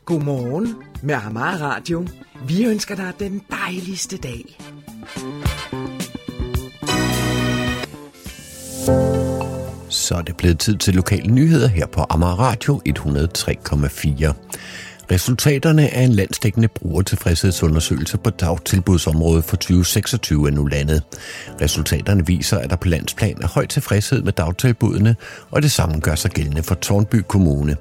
Godmorgen med Amager Radio. Vi ønsker dig den dejligste dag. Så er det blevet tid til lokale nyheder her på Amager Radio 103,4. Resultaterne af en landsdækkende brugertilfredshedsundersøgelse på dagtilbudsområdet for 2026 er nu landet. Resultaterne viser, at der på landsplan er høj tilfredshed med dagtilbudene, og det samme gør sig gældende for Tårnby Kommune.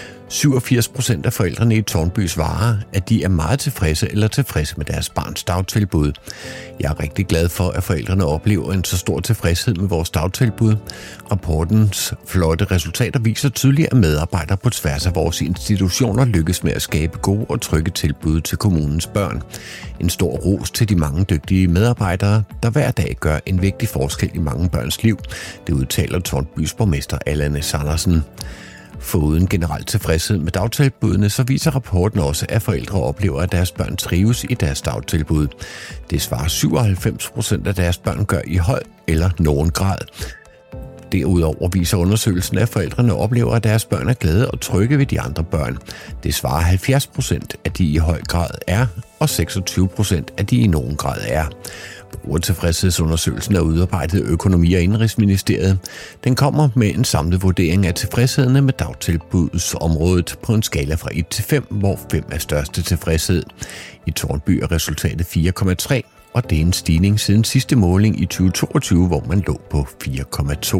87% af forældrene i Tårnby svarer, at de er meget tilfredse eller tilfredse med deres barns dagtilbud. Jeg er rigtig glad for, at forældrene oplever en så stor tilfredshed med vores dagtilbud. Rapportens flotte resultater viser tydeligt, at medarbejdere på tværs af vores institutioner lykkes med at skabe gode og trygge tilbud til kommunens børn. En stor ros til de mange dygtige medarbejdere, der hver dag gør en vigtig forskel i mange børns liv. Det udtaler Tårnbys borgmester Allan Sandersen. Foruden generelt tilfredshed med dagtilbudene, så viser rapporten også, at forældre oplever, at deres børn trives i deres dagtilbud. Det svarer 97% af deres børn gør i høj eller nogen grad. Derudover viser undersøgelsen, at forældrene oplever, at deres børn er glade og trygge ved de andre børn. Det svarer 70%, at de i høj grad er, og 26%, at de i nogen grad er. Brugertilfredshedsundersøgelsen er udarbejdet af Økonomi- og Indenrigsministeriet. Den kommer med en samlet vurdering af tilfredshederne med dagtilbudsområdet på en skala fra 1 til 5, hvor 5 er største tilfredshed. I Tårnby er resultatet 4,3, og det er en stigning siden sidste måling i 2022, hvor man lå på 4,2.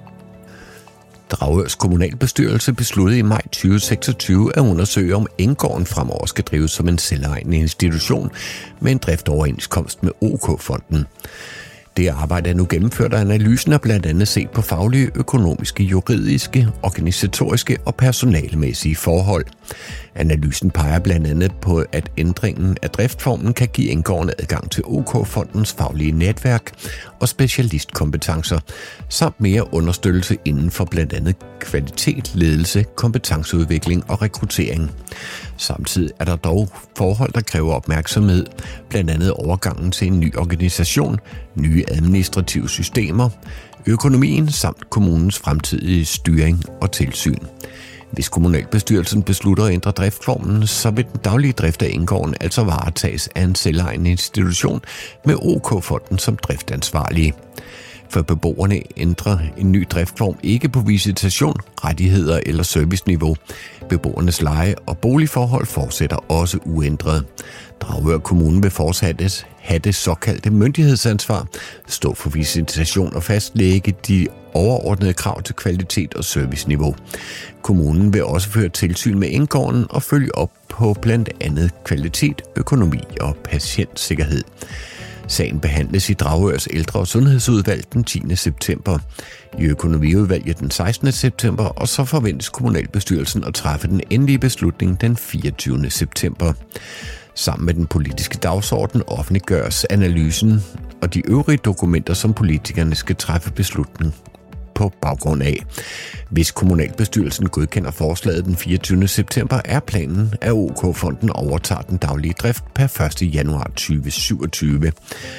Dragørs kommunalbestyrelse besluttede i maj 2026 at undersøge, om Enggården fremover skal drives som en selvejende institution med en driftoverenskomst med OK-fonden. Det arbejde er nu gennemført, og analysen er blandt andet set på faglige, økonomiske, juridiske, organisatoriske og personalemæssige forhold. Analysen peger blandt andet på, at ændringen af driftformen kan give Enggården adgang til OK-fondens faglige netværk og specialistkompetencer, samt mere understøttelse inden for blandt andet kvalitet, ledelse, kompetenceudvikling og rekruttering. Samtidig er der dog forhold, der kræver opmærksomhed, blandt andet overgangen til en ny organisation, nye administrative systemer, økonomien samt kommunens fremtidige styring og tilsyn. Hvis kommunalbestyrelsen beslutter at ændre driftformen, så vil den daglige drift af Enggården altså varetages af en selvejende institution med OK-fonden som driftansvarlige. For beboerne ændrer en ny driftform ikke på visitation, rettigheder eller serviceniveau. Beboernes leje- og boligforhold fortsætter også uændret. Dragør Kommune vil fortsat have det såkaldte myndighedsansvar, stå for visitation og fastlægge de overordnede krav til kvalitet og serviceniveau. Kommunen vil også føre tilsyn med Enggården og følge op på blandt andet kvalitet, økonomi og patientsikkerhed. Sagen behandles i Dragørs ældre- og sundhedsudvalg den 10. september, i økonomiudvalget den 16. september, og så forventes kommunalbestyrelsen at træffe den endelige beslutning den 24. september. Sammen med den politiske dagsorden offentliggøres analysen og de øvrige dokumenter, som politikerne skal træffe beslutning på baggrund af. Hvis kommunalbestyrelsen godkender forslaget den 24. september, er planen, at OK-fonden overtager den daglige drift per 1. januar 2027.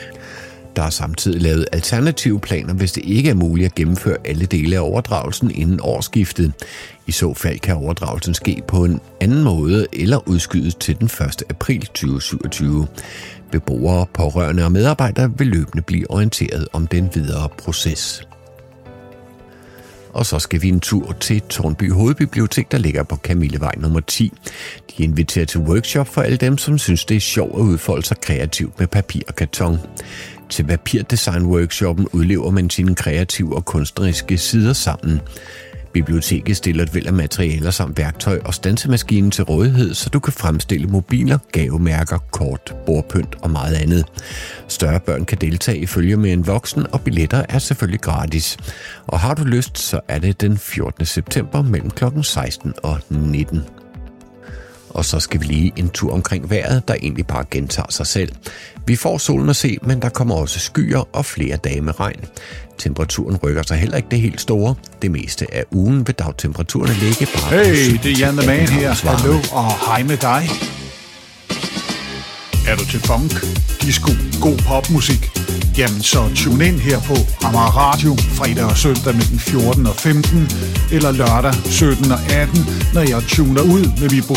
Der er samtidig lavet alternative planer, hvis det ikke er muligt at gennemføre alle dele af overdragelsen inden årsskiftet. I så fald kan overdragelsen ske på en anden måde eller udskydes til den 1. april 2027. Beboere, pårørende og medarbejdere vil løbende blive orienteret om den videre proces. Og så skal vi en tur til Tårnby Hovedbibliotek, der ligger på Kamillevej nummer 10. De inviterer til workshop for alle dem, som synes, det er sjovt at udfolde sig kreativt med papir og karton. Til papirdesign-workshoppen udlever man sine kreative og kunstneriske sider sammen. Biblioteket stiller et væld af materialer samt værktøj og stansemaskinen til rådighed, så du kan fremstille mobiler, gavemærker, kort, bordpynt og meget andet. Større børn kan deltage i følge med en voksen, og billetter er selvfølgelig gratis. Og har du lyst, så er det den 14. september mellem kl. 16 og 19. Og så skal vi lige en tur omkring vejret, der egentlig bare gentager sig selv. Vi får solen at se, men der kommer også skyer og flere dage med regn. Temperaturen rykker sig heller ikke det helt store. Det meste af ugen vil dagtemperaturerne ligge bare Hey, det er Jan the Man her. Hallo, og hej med dig. Er du til funk, disco, god popmusik? Jamen så tune ind her på Amager Radio fredag og søndag mellem 14 og 15, eller lørdag 17 og 18, når jeg tuner ud med mit